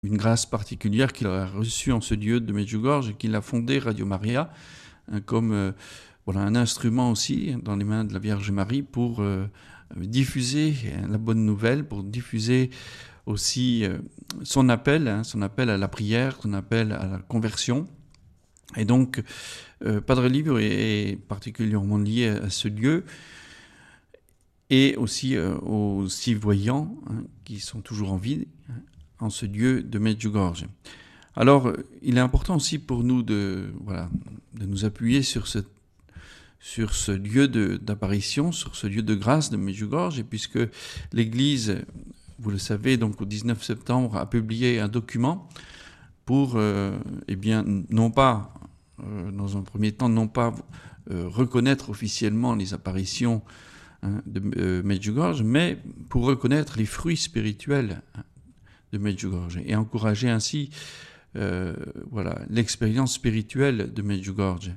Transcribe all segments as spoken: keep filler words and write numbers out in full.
une grâce particulière qu'il a reçue en ce lieu de Medjugorje et qu'il a fondé Radio Maria hein, comme euh, voilà, un instrument aussi dans les mains de la Vierge Marie pour euh, diffuser la bonne nouvelle, pour diffuser aussi euh, son appel, hein, son appel à la prière, son appel à la conversion. Et donc, euh, Padre Livio est, est particulièrement lié à ce lieu et aussi euh, aux six voyants hein, qui sont toujours en vie hein, en ce lieu de Medjugorje. Alors, il est important aussi pour nous de, voilà, de nous appuyer sur ce, sur ce lieu de, d'apparition, sur ce lieu de grâce de Medjugorje, et puisque l'Église, vous le savez, donc au dix-neuf septembre, a publié un document pour, euh, eh bien, non pas, euh, dans un premier temps, non pas euh, reconnaître officiellement les apparitions hein, de euh, Medjugorje, mais pour reconnaître les fruits spirituels hein, de Medjugorje et encourager ainsi euh, voilà, l'expérience spirituelle de Medjugorje.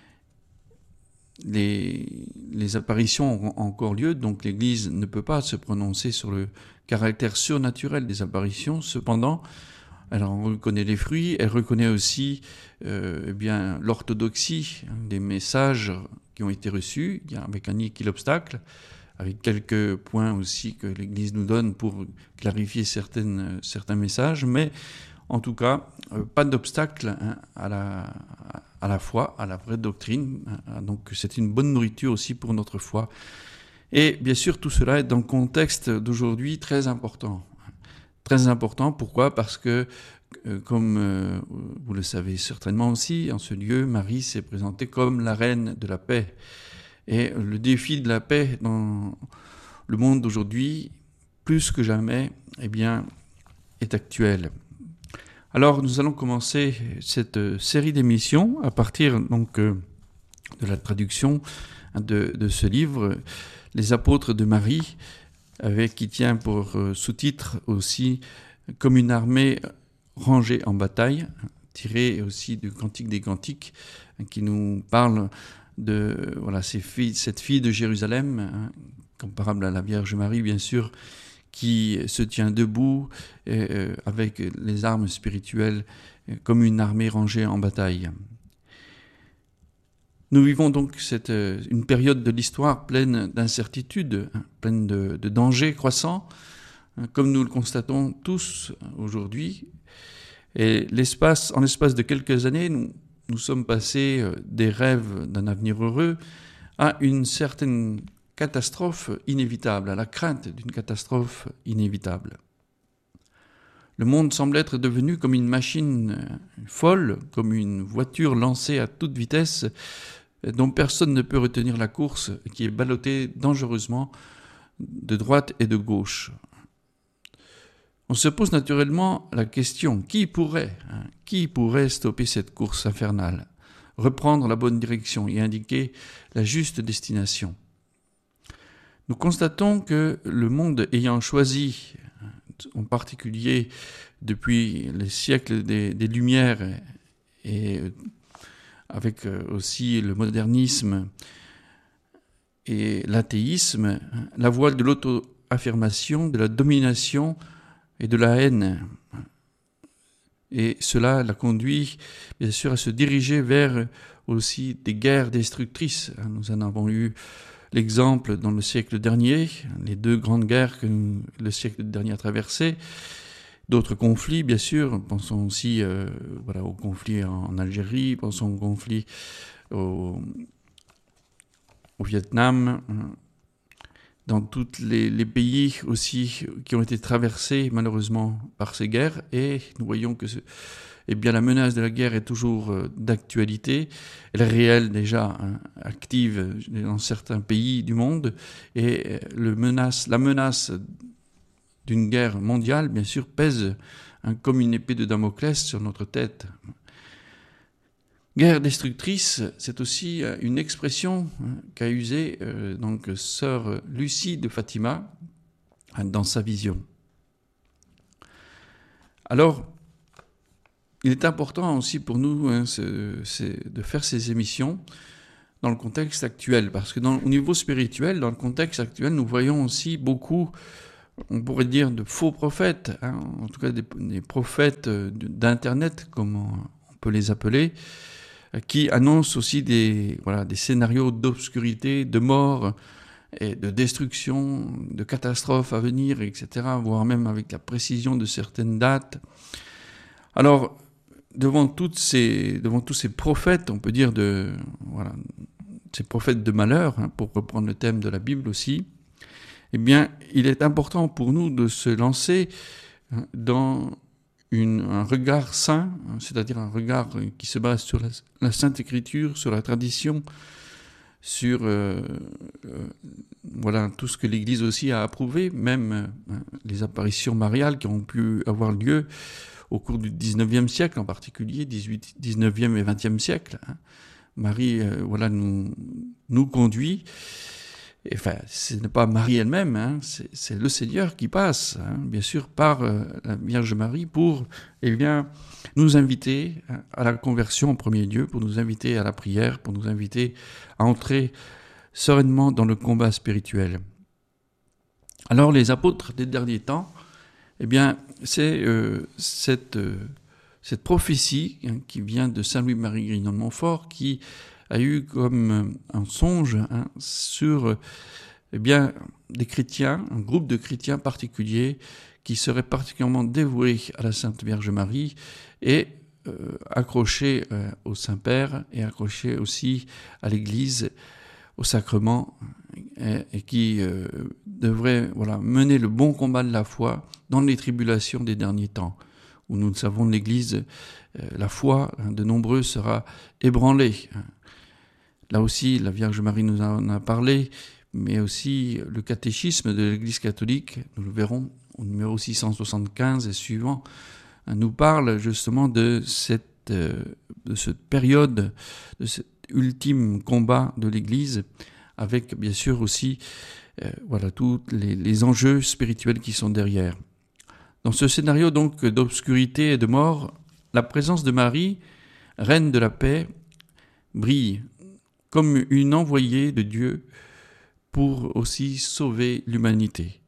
Les, les apparitions ont encore lieu, donc l'Église ne peut pas se prononcer sur le caractère surnaturel des apparitions. Cependant, elle en reconnaît les fruits, elle reconnaît aussi euh, eh bien, l'orthodoxie hein, des messages qui ont été reçus, avec un nihil obstacle, avec quelques points aussi que l'Église nous donne pour clarifier certaines, certains messages, mais en tout cas, euh, pas d'obstacle hein, à, la, à la foi, à la vraie doctrine. Hein, donc c'est une bonne nourriture aussi pour notre foi. Et bien sûr, tout cela est dans le contexte d'aujourd'hui très important. Très important, pourquoi ? Parce que, euh, comme euh, vous le savez certainement aussi, en ce lieu, Marie s'est présentée comme la reine de la paix. Et le défi de la paix dans le monde d'aujourd'hui, plus que jamais, eh bien, est actuel. Alors, nous allons commencer cette série d'émissions à partir donc euh, de la traduction de, de ce livre, Les apôtres de Marie, avec qui tient pour euh, sous-titre aussi Comme une armée rangée en bataille, tiré aussi du Cantique des Cantiques, qui nous parle de voilà, ces filles, cette fille de Jérusalem, hein, comparable à la Vierge Marie, bien sûr, qui se tient debout euh, avec les armes spirituelles euh, comme une armée rangée en bataille. Nous vivons donc cette, euh, une période de l'histoire pleine d'incertitudes, hein, pleine de, de dangers croissants, hein, comme nous le constatons tous aujourd'hui. Et l'espace, en l'espace de quelques années, nous, nous sommes passés euh, des rêves d'un avenir heureux à une certaine catastrophe inévitable, à la crainte d'une catastrophe inévitable. Le monde semble être devenu comme une machine folle, comme une voiture lancée à toute vitesse, dont personne ne peut retenir la course, qui est ballottée dangereusement de droite et de gauche. On se pose naturellement la question, qui pourrait, hein, qui pourrait stopper cette course infernale, reprendre la bonne direction et indiquer la juste destination ? Nous constatons que le monde ayant choisi, en particulier depuis les siècles des, des Lumières et avec aussi le modernisme et l'athéisme, la voie de l'auto-affirmation, de la domination et de la haine. Et cela l'a conduit, bien sûr, à se diriger vers aussi des guerres destructrices. Nous en avons eu l'exemple dans le siècle dernier, les deux grandes guerres que le siècle dernier a traversées, d'autres conflits, bien sûr, pensons aussi euh, voilà, au conflit en Algérie, pensons au conflit au, au Vietnam, dans tous les, les pays aussi qui ont été traversés malheureusement par ces guerres, et nous voyons que ce, eh bien, la menace de la guerre est toujours d'actualité. Elle est réelle déjà, hein, active dans certains pays du monde. Et le menace, la menace d'une guerre mondiale, bien sûr, pèse hein, comme une épée de Damoclès sur notre tête. Guerre destructrice, c'est aussi une expression hein, qu'a usée euh, donc sœur Lucie de Fatima hein, dans sa vision. Alors, il est important aussi pour nous hein, c'est, c'est de faire ces émissions dans le contexte actuel, parce que dans, au niveau spirituel, dans le contexte actuel, nous voyons aussi beaucoup on pourrait dire de faux prophètes, hein, en tout cas des, des prophètes d'Internet, comme on, on peut les appeler, qui annoncent aussi des, voilà, des scénarios d'obscurité, de mort, et de destruction, de catastrophes à venir, et cetera, voire même avec la précision de certaines dates. Alors, devant, toutes ces, devant tous ces prophètes, on peut dire de, voilà, ces prophètes de malheur, hein, pour reprendre le thème de la Bible aussi, eh bien, il est important pour nous de se lancer dans une, un regard saint, c'est-à-dire un regard qui se base sur la, la Sainte Écriture, sur la tradition, sur euh, euh, voilà, tout ce que l'Église aussi a approuvé, même euh, les apparitions mariales qui ont pu avoir lieu au cours du dix-neuvième siècle, en particulier dix-huit, dix-neuvième et vingtième siècle. Hein. Marie euh, voilà, nous, nous conduit. Et, enfin, ce n'est pas Marie elle-même, hein, c'est, c'est le Seigneur qui passe, hein, bien sûr, par euh, la Vierge Marie pour eh bien, nous inviter à la conversion en premier lieu, pour nous inviter à la prière, pour nous inviter à entrer sereinement dans le combat spirituel. Alors les apôtres des derniers temps, eh bien, c'est euh, cette, euh, cette prophétie hein, qui vient de Saint Louis-Marie Grignon de Montfort, qui a eu comme un songe hein, sur eh bien, des chrétiens, un groupe de chrétiens particuliers qui seraient particulièrement dévoués à la Sainte Vierge Marie et euh, accrochés euh, au Saint-Père et accrochés aussi à l'Église, au sacrement, et, et qui euh, devraient voilà, mener le bon combat de la foi dans les tribulations des derniers temps, où nous le savons, l'Église, euh, la foi hein, de nombreux sera ébranlée. Là aussi, la Vierge Marie nous en a parlé, mais aussi le catéchisme de l'Église catholique, nous le verrons au numéro six cent soixante-quinze et suivant, nous parle justement de cette, de cette période, de cet ultime combat de l'Église, avec bien sûr aussi euh, voilà, tous les, les enjeux spirituels qui sont derrière. Dans ce scénario donc d'obscurité et de mort, la présence de Marie, reine de la paix, brille comme une envoyée de Dieu pour aussi sauver l'humanité.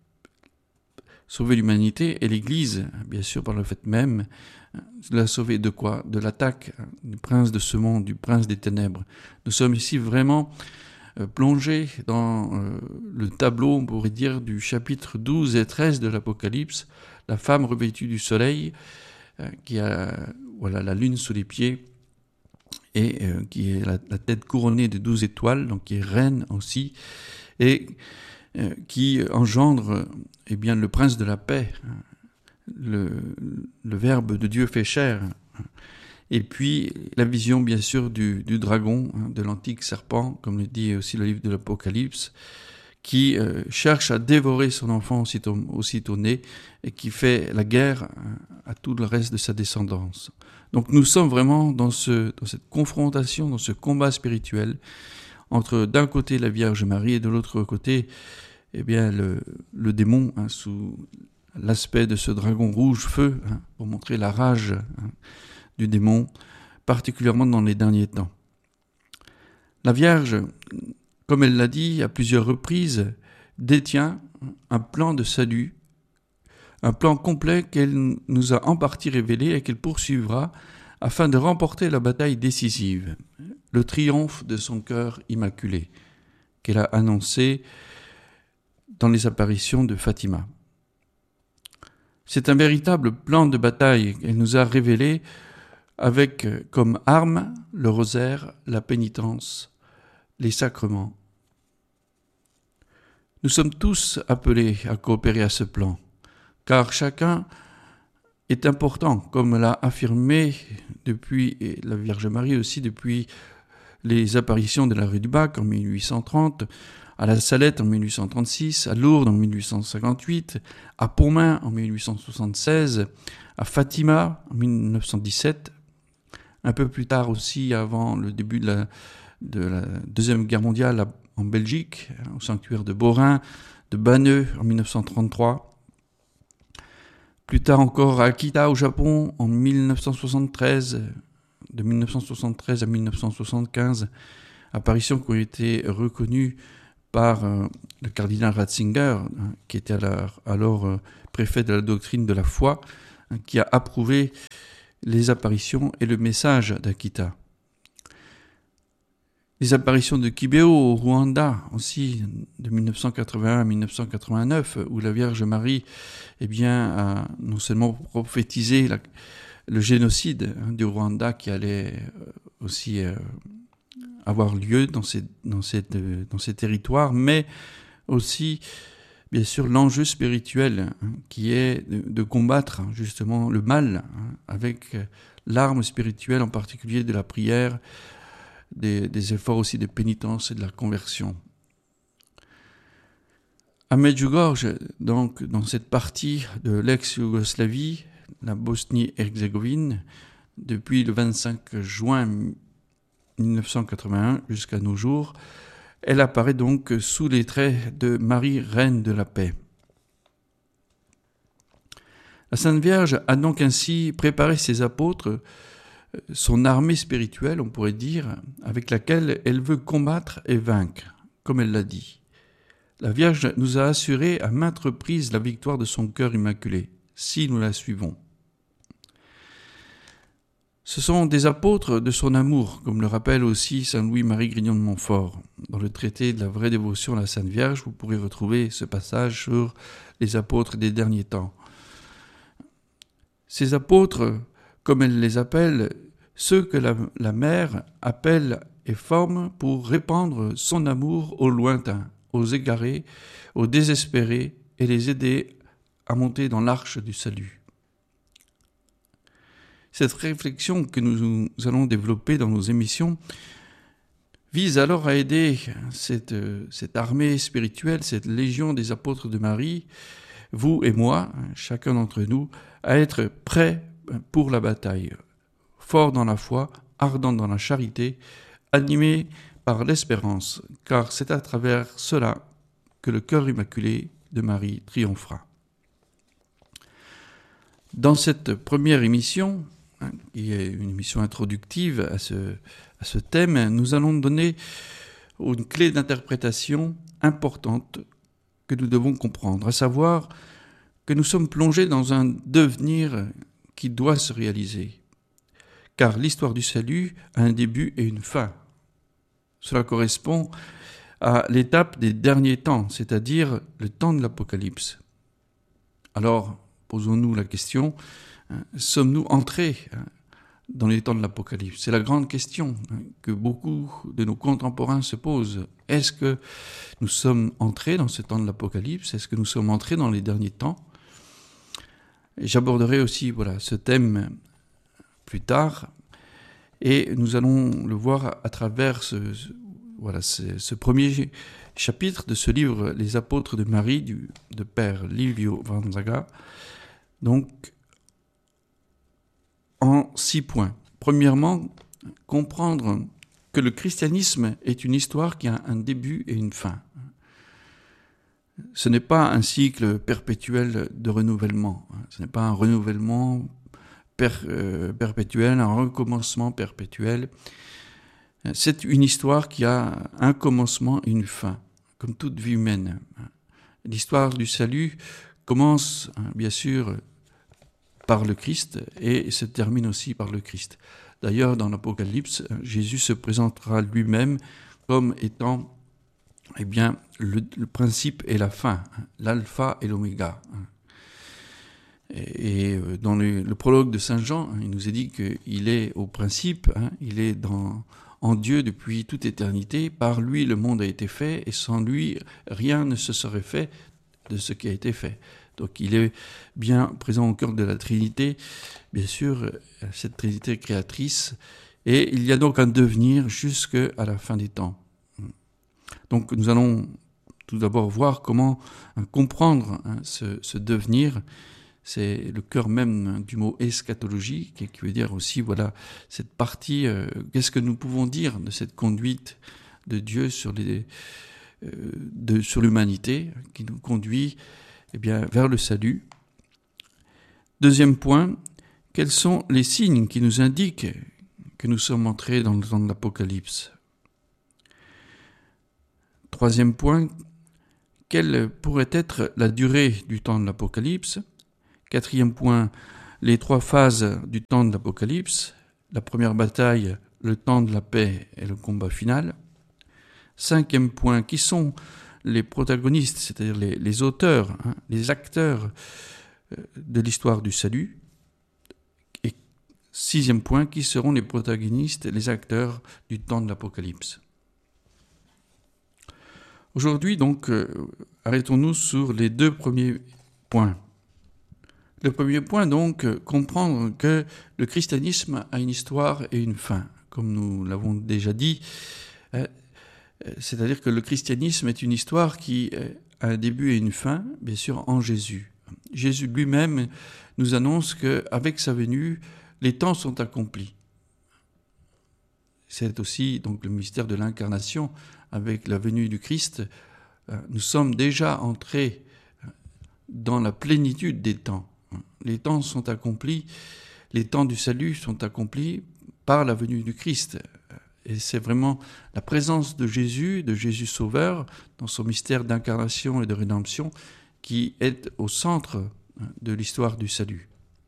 Sauver l'humanité et l'Église, bien sûr, par le fait même, la sauver de quoi? De l'attaque du prince de ce monde, du prince des ténèbres. Nous sommes ici vraiment euh, plongés dans euh, le tableau, on pourrait dire, du chapitre douze et treize de l'Apocalypse, la femme revêtue du soleil, euh, qui a voilà, la lune sous les pieds, et euh, qui est la, la tête couronnée de douze étoiles, donc qui est reine aussi, et euh, qui engendre eh bien, le prince de la paix, le, le Verbe de Dieu fait chair, et puis la vision bien sûr du, du dragon, hein, de l'antique serpent, comme le dit aussi le livre de l'Apocalypse, qui euh, cherche à dévorer son enfant aussitôt, aussitôt né, et qui fait la guerre à tout le reste de sa descendance. Donc nous sommes vraiment dans, ce, dans cette confrontation, dans ce combat spirituel, entre d'un côté la Vierge Marie et de l'autre côté eh bien, le, le démon, hein, sous l'aspect de ce dragon rouge feu, hein, pour montrer la rage hein, du démon, particulièrement dans les derniers temps. La Vierge, comme elle l'a dit à plusieurs reprises, détient un plan de salut, un plan complet qu'elle nous a en partie révélé et qu'elle poursuivra afin de remporter la bataille décisive, le triomphe de son cœur immaculé, qu'elle a annoncé dans les apparitions de Fatima. C'est un véritable plan de bataille qu'elle nous a révélé avec comme arme le rosaire, la pénitence, les sacrements. Nous sommes tous appelés à coopérer à ce plan, car chacun est important, comme l'a affirmé depuis, et la Vierge Marie aussi, depuis les apparitions de la rue du Bac en mille huit cent trente, à la Salette en mille huit cent trente-six, à Lourdes en mille huit cent cinquante-huit, à Pontmain en mille huit cent soixante-seize, à Fatima en mille neuf cent dix-sept, un peu plus tard aussi, avant le début de la, de la Deuxième Guerre mondiale en Belgique, au sanctuaire de Beaurain, de Banneux en mille neuf cent trente-trois, plus tard encore à Akita au Japon en mille neuf cent soixante-treize, de mille neuf cent soixante-treize à mille neuf cent soixante-quinze, apparitions qui ont été reconnues par euh, le cardinal Ratzinger, hein, qui était alors, alors euh, préfet de la doctrine de la foi, hein, qui a approuvé les apparitions et le message d'Akita. Les apparitions de Kibeo au Rwanda aussi, de mille neuf cent quatre-vingt-un à mille neuf cent quatre-vingt-neuf, où la Vierge Marie eh bien, a non seulement prophétisé la, le génocide hein, du Rwanda qui allait aussi euh, avoir lieu dans ces, dans, cette, dans ces territoires, mais aussi, bien sûr, l'enjeu spirituel hein, qui est de, de combattre justement le mal hein, avec l'arme spirituelle, en particulier de la prière, des, des efforts aussi de pénitence et de la conversion. À Medjugorje, donc, dans cette partie de l'ex-Yougoslavie, la Bosnie-Herzégovine, depuis le vingt-cinq juin mille neuf cent quatre-vingt-un jusqu'à nos jours, elle apparaît donc sous les traits de Marie, Reine de la Paix. La Sainte Vierge a donc ainsi préparé ses apôtres, son armée spirituelle, on pourrait dire, avec laquelle elle veut combattre et vaincre, comme elle l'a dit. La Vierge nous a assuré à maintes reprises la victoire de son cœur immaculé, si nous la suivons. Ce sont des apôtres de son amour, comme le rappelle aussi saint Louis-Marie Grignon de Montfort. Dans le traité de la vraie dévotion à la Sainte Vierge, vous pourrez retrouver ce passage sur les apôtres des derniers temps. Ces apôtres, comme elle les appelle, ceux que la, la mère appelle et forme pour répandre son amour aux lointains, aux égarés, aux désespérés et les aider à monter dans l'arche du salut. Cette réflexion que nous allons développer dans nos émissions vise alors à aider cette, cette armée spirituelle, cette légion des apôtres de Marie, vous et moi, chacun d'entre nous, à être prêts pour la bataille, forts dans la foi, ardents dans la charité, animés par l'espérance, car c'est à travers cela que le cœur immaculé de Marie triomphera. Dans cette première émission, hein, qui est une émission introductive à ce, à ce thème, nous allons donner une clé d'interprétation importante que nous devons comprendre, à savoir que nous sommes plongés dans un devenir qui doit se réaliser. Car l'histoire du salut a un début et une fin. Cela correspond à l'étape des derniers temps, c'est-à-dire le temps de l'Apocalypse. Alors, posons-nous la question, hein, sommes-nous entrés hein, dans les temps de l'Apocalypse? C'est la grande question hein, que beaucoup de nos contemporains se posent. Est-ce que nous sommes entrés dans ce temps de l'Apocalypse? Est-ce que nous sommes entrés dans les derniers temps? Et j'aborderai aussi voilà, ce thème plus tard, et nous allons le voir à travers ce, ce, voilà, ce, ce premier chapitre de ce livre, Les apôtres de Marie, du, de Père Livio Vanzaga, donc en six points. Premièrement, comprendre que le christianisme est une histoire qui a un début et une fin. Ce n'est pas un cycle perpétuel de renouvellement, ce n'est pas un renouvellement per, euh, perpétuel, un recommencement perpétuel. C'est une histoire qui a un commencement et une fin, comme toute vie humaine. L'histoire du salut commence, bien sûr, par le Christ et se termine aussi par le Christ. D'ailleurs, dans l'Apocalypse, Jésus se présentera lui-même comme étant eh bien, le, le principe et la fin, l'alpha et l'oméga. Et, et dans le, le prologue de Saint Jean, il nous est dit qu'il est au principe, hein, il est dans, en Dieu depuis toute éternité. Par lui, le monde a été fait, et sans lui, rien ne se serait fait de ce qui a été fait. Donc il est bien présent au cœur de la Trinité, bien sûr, cette Trinité créatrice, et il y a donc un devenir jusqu'à la fin des temps. Donc nous allons tout d'abord voir comment hein, comprendre hein, ce, ce devenir. C'est le cœur même du mot eschatologie, qui veut dire aussi, voilà, cette partie, euh, qu'est-ce que nous pouvons dire de cette conduite de Dieu sur, les, euh, de, sur l'humanité, qui nous conduit eh bien, vers le salut. Deuxième point, quels sont les signes qui nous indiquent que nous sommes entrés dans le temps de l'Apocalypse? Troisième point, quelle pourrait être la durée du temps de l'Apocalypse? Quatrième point, les trois phases du temps de l'Apocalypse. La première bataille, le temps de la paix et le combat final. Cinquième point, qui sont les protagonistes, c'est-à-dire les, les auteurs, hein, les acteurs de l'histoire du salut. Et sixième point, qui seront les protagonistes, les acteurs du temps de l'Apocalypse. Aujourd'hui, donc, euh, arrêtons-nous sur les deux premiers points. Le premier point, donc, euh, comprendre que le christianisme a une histoire et une fin, comme nous l'avons déjà dit. Euh, c'est-à-dire que le christianisme est une histoire qui a un début et une fin, bien sûr, en Jésus. Jésus lui-même nous annonce qu'avec sa venue, les temps sont accomplis. C'est aussi donc le mystère de l'incarnation. Avec la venue du Christ, nous sommes déjà entrés dans la plénitude des temps. Les temps sont accomplis, les temps du salut sont accomplis par la venue du Christ. Et c'est vraiment la présence de Jésus, de Jésus Sauveur, dans son mystère d'incarnation et de rédemption, qui est au centre de l'histoire du salut.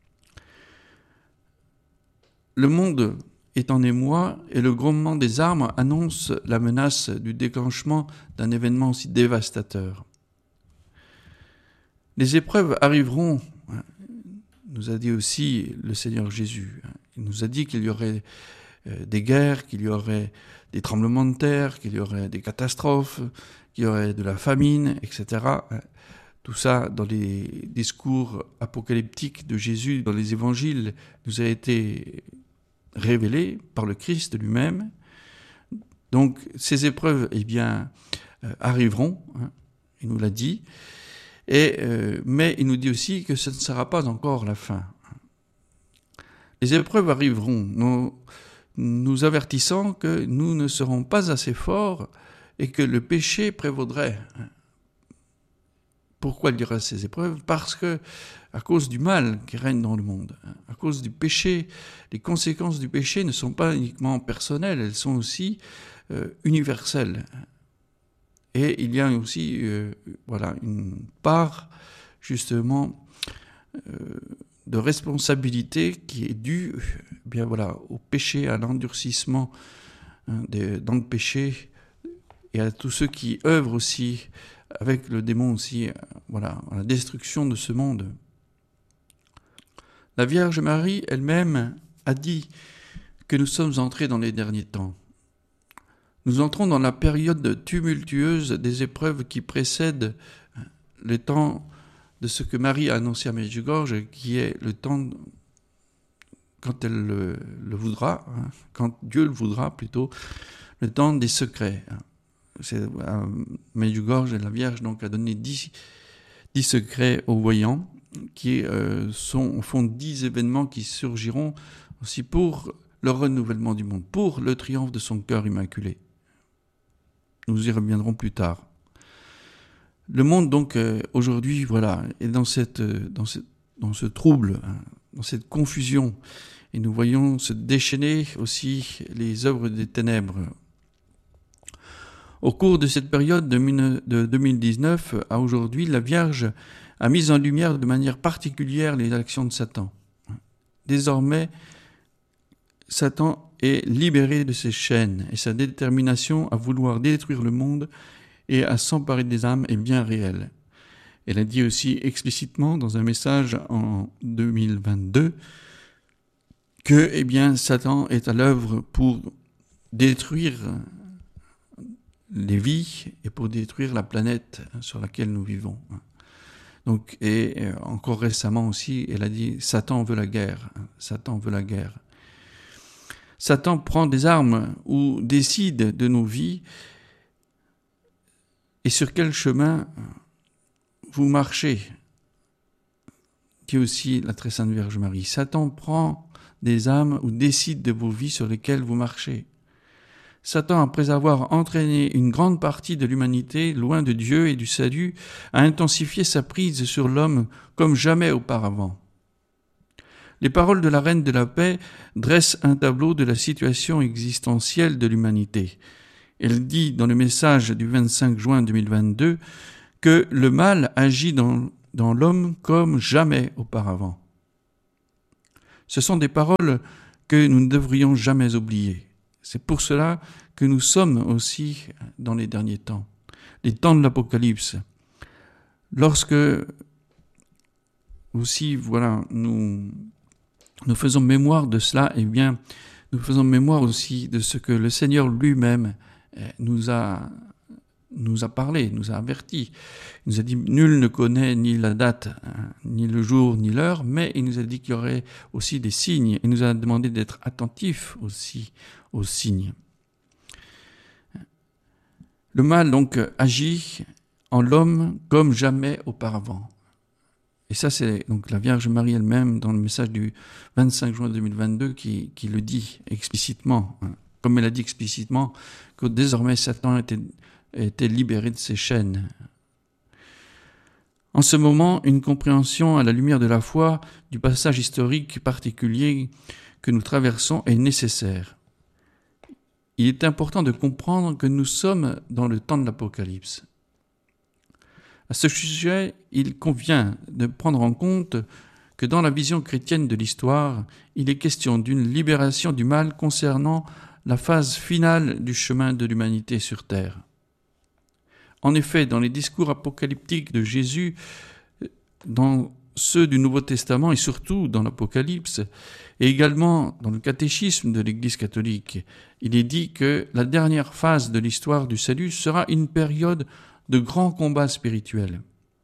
Le monde est en émoi et le grondement des armes annonce la menace du déclenchement d'un événement aussi dévastateur. Les épreuves arriveront, nous a dit aussi le Seigneur Jésus. Il nous a dit qu'il y aurait des guerres, qu'il y aurait des tremblements de terre, qu'il y aurait des catastrophes, qu'il y aurait de la famine, et cetera. Tout ça, dans les discours apocalyptiques de Jésus, dans les évangiles, nous a été révélé par le Christ lui-même. Donc, ces épreuves, eh bien, euh, arriveront, hein, il nous l'a dit, et, euh, mais il nous dit aussi que ce ne sera pas encore la fin. Les épreuves arriveront, nous, nous avertissant que nous ne serons pas assez forts et que le péché prévaudrait. Pourquoi il y aura ces épreuves? Parce que, à cause du mal qui règne dans le monde, à cause du péché, les conséquences du péché ne sont pas uniquement personnelles, elles sont aussi euh, universelles. Et il y a aussi euh, voilà, une part, justement, euh, de responsabilité qui est due eh bien, voilà, au péché, à l'endurcissement hein, des, dans le péché, et à tous ceux qui œuvrent aussi avec le démon aussi, voilà, à la destruction de ce monde. La Vierge Marie elle-même a dit que nous sommes entrés dans les derniers temps. Nous entrons dans la période tumultueuse des épreuves qui précèdent le temps de ce que Marie a annoncé à Medjugorje, qui est le temps, quand elle le, le voudra, hein, quand Dieu le voudra plutôt, le temps des secrets. C'est à Medjugorje, la Vierge donc a donné dix, dix secrets aux voyants, qui euh, sont au fond dix événements qui surgiront aussi pour le renouvellement du monde, pour le triomphe de son cœur immaculé. Nous y reviendrons plus tard. Le monde donc euh, aujourd'hui, voilà, est dans cette, dans cette, dans ce trouble, hein, dans cette confusion, et nous voyons se déchaîner aussi les œuvres des ténèbres. Au cours de cette période de deux mille dix-neuf à aujourd'hui, la Vierge a mis en lumière de manière particulière les actions de Satan. Désormais, Satan est libéré de ses chaînes et sa détermination à vouloir détruire le monde et à s'emparer des âmes est bien réelle. Elle a dit aussi explicitement dans un message en deux mille vingt-deux que eh bien, Satan est à l'œuvre pour détruire les vies et pour détruire la planète sur laquelle nous vivons. Donc, et encore récemment aussi, elle a dit « Satan veut la guerre, Satan veut la guerre ». Satan prend des armes ou décide de nos vies et sur quel chemin vous marchez. Dit aussi la très sainte Vierge Marie. Satan prend des âmes ou décide de vos vies sur lesquelles vous marchez. Satan, après avoir entraîné une grande partie de l'humanité loin de Dieu et du salut, a intensifié sa prise sur l'homme comme jamais auparavant. Les paroles de la Reine de la Paix dressent un tableau de la situation existentielle de l'humanité. Elle dit dans le message du vingt-cinq juin deux mille vingt-deux que le mal agit dans, dans l'homme comme jamais auparavant. Ce sont des paroles que nous ne devrions jamais oublier. C'est pour cela que nous sommes aussi dans les derniers temps, les temps de l'Apocalypse. Lorsque aussi, voilà, nous, nous faisons mémoire de cela, eh bien, nous faisons mémoire aussi de ce que le Seigneur lui-même nous a, nous a parlé, nous a averti. Il nous a dit, nul ne connaît ni la date, hein, ni le jour, ni l'heure, mais il nous a dit qu'il y aurait aussi des signes. Il nous a demandé d'être attentifs aussi aux signes. Le mal, donc, agit en l'homme comme jamais auparavant. Et ça, c'est donc la Vierge Marie elle-même, dans le message du vingt-cinq juin deux mille vingt-deux, qui, qui le dit explicitement, hein, comme elle a dit explicitement, que désormais Satan était, était libéré de ses chaînes. En ce moment, une compréhension à la lumière de la foi du passage historique particulier que nous traversons est nécessaire. Il est important de comprendre que nous sommes dans le temps de l'Apocalypse. À ce sujet, il convient de prendre en compte que dans la vision chrétienne de l'histoire, il est question d'une libération du mal concernant la phase finale du chemin de l'humanité sur terre. En effet, dans les discours apocalyptiques de Jésus, dans ceux du Nouveau Testament et surtout dans l'Apocalypse, et également dans le catéchisme de l'Église catholique, il est dit que la dernière phase de l'histoire du salut sera une période de grands combats spirituels.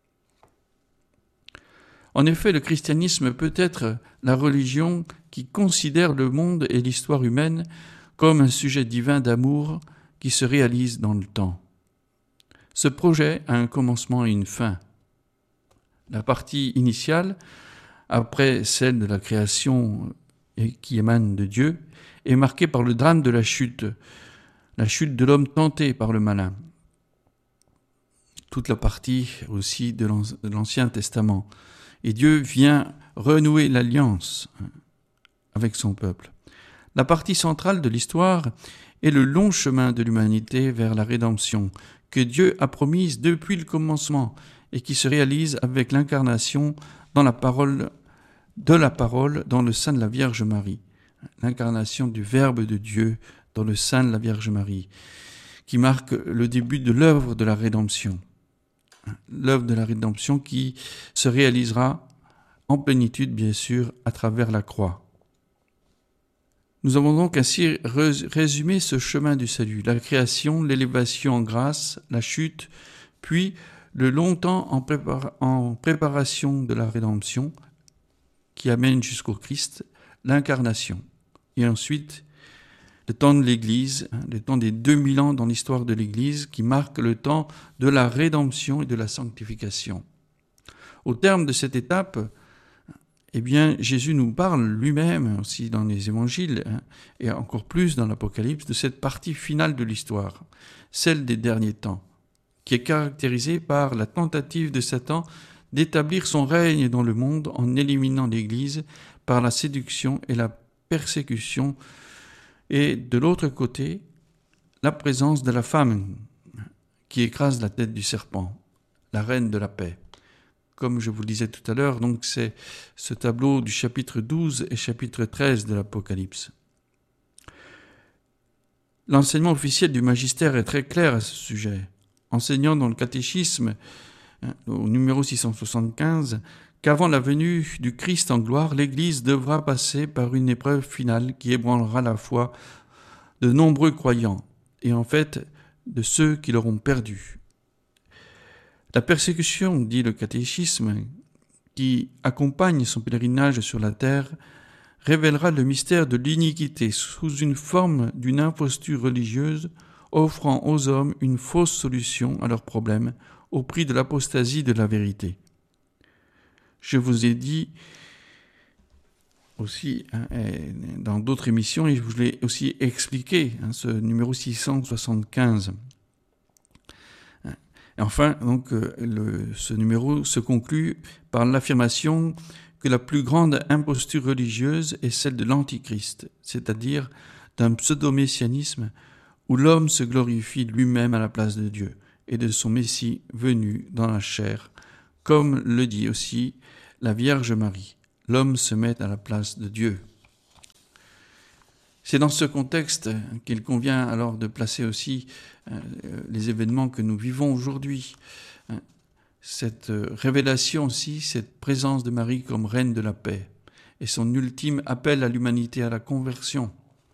En effet, le christianisme peut être la religion qui considère le monde et l'histoire humaine comme un sujet divin d'amour qui se réalise dans le temps. Ce projet a un commencement et une fin. La partie initiale, après celle de la création qui émane de Dieu, est marquée par le drame de la chute, la chute de l'homme tenté par le malin. Toute la partie aussi de l'Ancien Testament. Et Dieu vient renouer l'alliance avec son peuple. La partie centrale de l'histoire est le long chemin de l'humanité vers la rédemption que Dieu a promise depuis le commencement et qui se réalise avec l'incarnation dans la parole, de la parole dans le sein de la Vierge Marie. L'incarnation du Verbe de Dieu dans le sein de la Vierge Marie, qui marque le début de l'œuvre de la rédemption. L'œuvre de la rédemption qui se réalisera en plénitude, bien sûr, à travers la croix. Nous avons donc ainsi résumé ce chemin du salut, la création, l'élévation en grâce, la chute, puis le long temps en, prépar- en préparation de la rédemption qui amène jusqu'au Christ, l'incarnation. Et ensuite, le temps de l'Église, le temps des deux mille ans dans l'histoire de l'Église qui marque le temps de la rédemption et de la sanctification. Au terme de cette étape, eh bien, Jésus nous parle lui-même aussi dans les évangiles hein, et encore plus dans l'Apocalypse de cette partie finale de l'histoire, celle des derniers temps, qui est caractérisée par la tentative de Satan d'établir son règne dans le monde en éliminant l'Église par la séduction et la persécution, et de l'autre côté, la présence de la femme qui écrase la tête du serpent, la reine de la paix. Comme je vous le disais tout à l'heure, donc c'est ce tableau du chapitre douze et chapitre treize de l'Apocalypse. L'enseignement officiel du magistère est très clair à ce sujet, enseignant dans le catéchisme, au numéro six cent soixante-quinze, qu'avant la venue du Christ en gloire, l'Église devra passer par une épreuve finale qui ébranlera la foi de nombreux croyants, et en fait de ceux qui l'auront perdue. La persécution, dit le catéchisme, qui accompagne son pèlerinage sur la terre, révélera le mystère de l'iniquité sous une forme d'une imposture religieuse, offrant aux hommes une fausse solution à leurs problèmes au prix de l'apostasie de la vérité. Je vous ai dit aussi hein, dans d'autres émissions, et je vous l'ai aussi expliqué, hein, ce numéro six cent soixante-quinze. Et enfin, donc, le, ce numéro se conclut par l'affirmation que la plus grande imposture religieuse est celle de l'Antichrist, c'est-à-dire d'un pseudo-messianisme où l'homme se glorifie lui-même à la place de Dieu et de son Messie venu dans la chair, comme le dit aussi la Vierge Marie. L'homme se met à la place de Dieu. C'est dans ce contexte qu'il convient alors de placer aussi euh, les événements que nous vivons aujourd'hui. Cette révélation aussi, cette présence de Marie comme reine de la paix et son ultime appel à l'humanité à la conversion.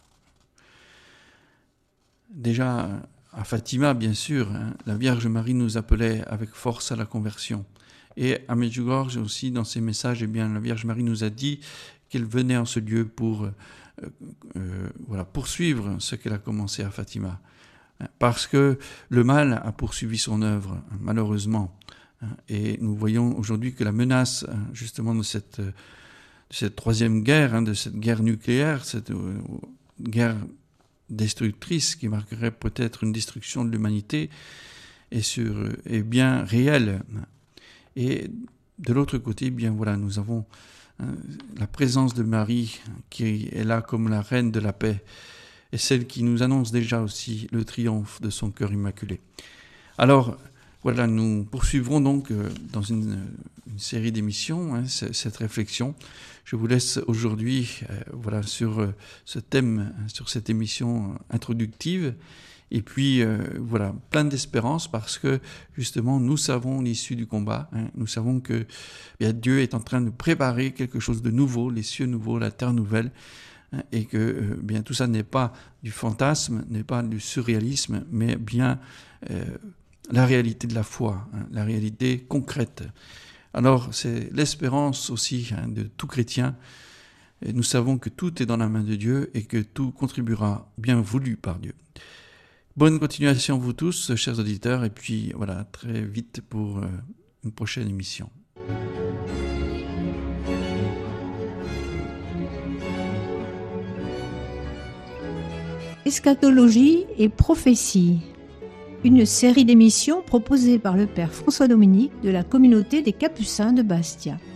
Déjà à Fatima, bien sûr, hein, la Vierge Marie nous appelait avec force à la conversion. Et à Medjugorje aussi, dans ses messages, eh bien, la Vierge Marie nous a dit qu'elle venait en ce lieu pour euh, euh, voilà, poursuivre ce qu'elle a commencé à Fatima. Parce que le mal a poursuivi son œuvre, malheureusement. Et nous voyons aujourd'hui que la menace, justement, de cette, de cette troisième guerre, de cette guerre nucléaire, cette guerre destructrice qui marquerait peut-être une destruction de l'humanité, est, sur, est bien réelle. Et de l'autre côté, bien voilà, nous avons la présence de Marie qui est là comme la reine de la paix et celle qui nous annonce déjà aussi le triomphe de son cœur immaculé. Alors, voilà, nous poursuivrons donc dans une, une série d'émissions hein, cette réflexion. Je vous laisse aujourd'hui euh, voilà, sur ce thème, sur cette émission introductive. Et puis, euh, voilà, plein d'espérance parce que, justement, nous savons l'issue du combat. Hein, nous savons que bien, Dieu est en train de préparer quelque chose de nouveau, les cieux nouveaux, la terre nouvelle, hein, et que euh, bien tout ça n'est pas du fantasme, n'est pas du surréalisme, mais bien euh, la réalité de la foi, hein, la réalité concrète. Alors, c'est l'espérance aussi hein, de tout chrétien. Et nous savons que tout est dans la main de Dieu et que tout contribuera bien voulu par Dieu. Bonne continuation vous tous, chers auditeurs, et puis voilà, très vite pour euh, une prochaine émission. Eschatologie et prophétie, une série d'émissions proposée par le Père François Dominique de la communauté des Capucins de Bastia.